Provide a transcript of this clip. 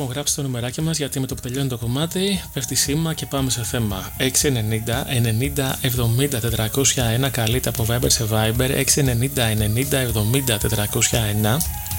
Λοιπόν, γράψτε το νουμεράκι μας γιατί με το που τελειώνει το κομμάτι πέφτει σήμα και πάμε σε θέμα. 690 90 70 401. Καλείτε από Viber σε Viber 690 90 70 401.